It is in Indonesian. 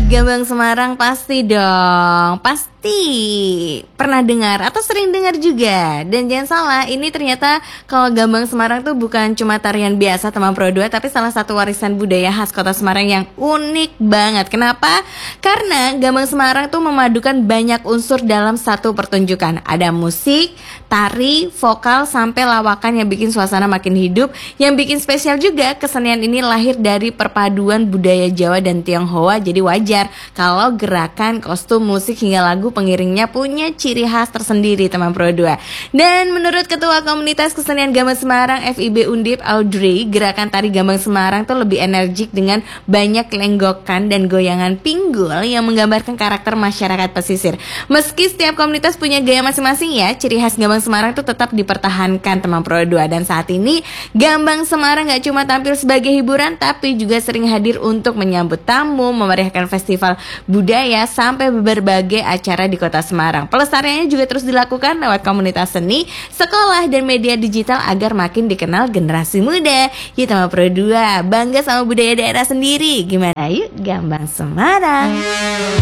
Gambang Semarang pasti dong, pasti pernah dengar atau sering dengar juga. Dan jangan salah, ini ternyata kalau Gambang Semarang tuh bukan cuma tarian biasa teman Pro 2, tapi salah satu warisan budaya khas kota Semarang yang unik banget. Kenapa? Karena Gambang Semarang tuh memadukan banyak unsur dalam satu pertunjukan. Ada musik, tari, vokal, sampai lawakan yang bikin suasana makin hidup. Yang bikin spesial juga, kesenian ini lahir dari perpaduan budaya Jawa dan Tionghoa. Jadi wajar kalau gerakan, kostum, musik hingga lagu pengiringnya punya ciri khas tersendiri teman Pro 2. Dan menurut Ketua Komunitas Kesenian Gambang Semarang FIB Undip Audrey, gerakan tari Gambang Semarang tuh lebih energik dengan banyak lenggokan dan goyangan pinggul yang menggambarkan karakter masyarakat pesisir. Meski setiap komunitas punya gaya masing-masing ya, ciri khas Gambang Semarang tuh tetap dipertahankan teman Pro 2. Dan saat ini Gambang Semarang gak cuma tampil sebagai hiburan, tapi juga sering hadir untuk menyambut tamu, memeriahkan festival budaya, sampai berbagai acara di kota Semarang. Pelestariannya juga terus dilakukan lewat komunitas seni, sekolah, dan media digital agar makin dikenal generasi muda. Yuk teman Pro 2, bangga sama budaya daerah sendiri. Gimana yuk Gambang Semarang?